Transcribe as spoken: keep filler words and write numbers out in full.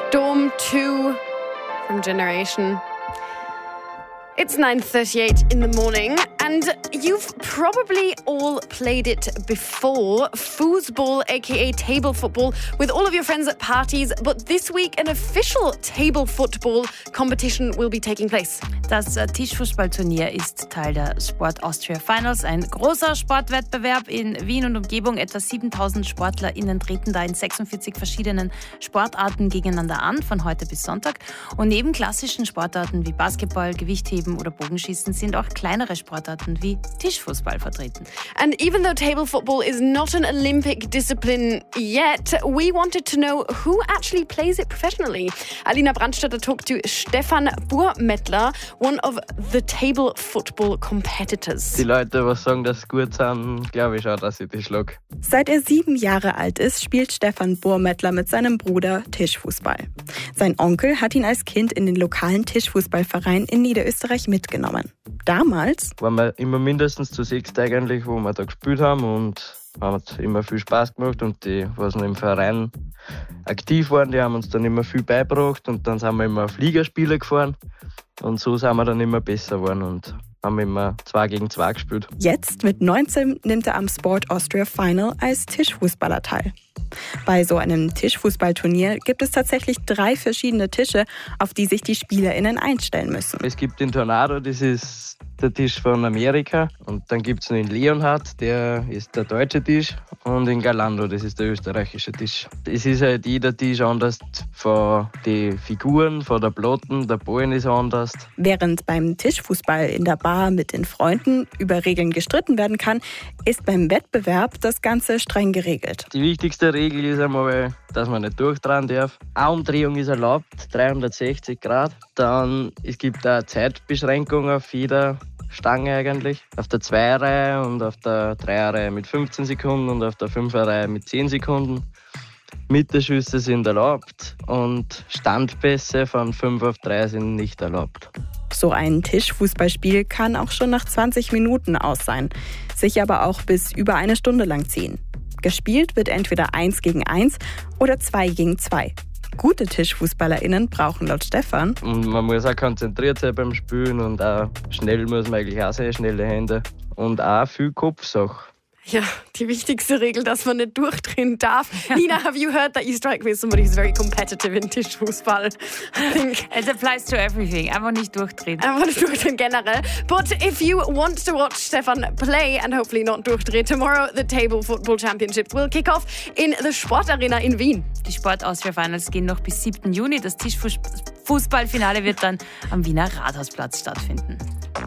Storm two from Generation. It's nine thirty-eight in the morning, and you've probably all played it before. Foosball, aka table football, with all of your friends at parties. But this week, an official table football competition will be taking place. Das Tischfußballturnier ist Teil der Sport Austria Finals, ein großer Sportwettbewerb in Wien und Umgebung. Etwa siebentausend SportlerInnen treten da in sechsundvierzig verschiedenen Sportarten gegeneinander an, von heute bis Sonntag. Und neben klassischen Sportarten wie Basketball, Gewichtheben oder Bogenschießen sind auch kleinere Sportarten wie Tischfußball vertreten. And even though table football is not an Olympic discipline yet, we wanted to know who actually plays it professionally. Alina Brandstätter talked to Stefan Burmettler, one of the table football competitors. Die Leute, die sagen, dass sie gut sind, glaube ich auch, dass ich die schlage. Seit er sieben Jahre alt ist, spielt Stefan Burmettler mit seinem Bruder Tischfußball. Sein Onkel hat ihn als Kind in den lokalen Tischfußballverein in Niederösterreich mitgenommen. Damals waren wir immer mindestens zu sechst eigentlich, wo wir da gespielt haben, und hat immer viel Spaß gemacht, und die, was noch im Verein aktiv waren, die haben uns dann immer viel beigebracht, und dann sind wir immer auf Ligaspiele gefahren, und so sind wir dann immer besser geworden und haben immer zwei gegen zwei gespielt. Jetzt mit neunzehn nimmt er am Sport Austria Final als Tischfußballer teil. Bei so einem Tischfußballturnier gibt es tatsächlich drei verschiedene Tische, auf die sich die SpielerInnen einstellen müssen. Es gibt den Tornado, das ist der Tisch von Amerika, und dann gibt es noch den Leonhard, der ist der deutsche Tisch, und den Galando, das ist der österreichische Tisch. Es ist halt jeder Tisch anders von den Figuren, von der Platten, der Ballen ist anders. Während beim Tischfußball in der Bar mit den Freunden über Regeln gestritten werden kann, ist beim Wettbewerb das Ganze streng geregelt. Die wichtigste Regel ist einmal, dass man nicht durchdrehen darf. Eine Umdrehung ist erlaubt, dreihundertsechzig Grad. Dann es gibt eine Zeitbeschränkung auf jeder Stange eigentlich. Auf der Zweier-Reihe und auf der Dreier-Reihe mit fünfzehn Sekunden und auf der Fünfer-Reihe mit zehn Sekunden. Mittelschüsse sind erlaubt und Standpässe von fünf auf drei sind nicht erlaubt. So ein Tischfußballspiel kann auch schon nach zwanzig Minuten aus sein, sich aber auch bis über eine Stunde lang ziehen. Gespielt wird entweder eins gegen eins oder zwei gegen zwei. Gute TischfußballerInnen brauchen laut Stefan. Und man muss auch konzentriert sein beim Spielen, und auch schnell muss man eigentlich auch sein, schnelle Hände und auch viel Kopfsache. Ja, die wichtigste Regel, dass man nicht durchdrehen darf. Nina, have you heard that you strike me as somebody who's very competitive in Tischfußball? I think It applies to everything. Einfach nicht durchdrehen. einfach nicht durchdrehen generell. But if you want to watch Stefan play and hopefully not durchdrehen, tomorrow the Table Football Championships will kick off in the Sportarena in Wien. Die Sport Austria Finals gehen noch bis siebten Juni. Das Tischfußballfinale wird dann am Wiener Rathausplatz stattfinden.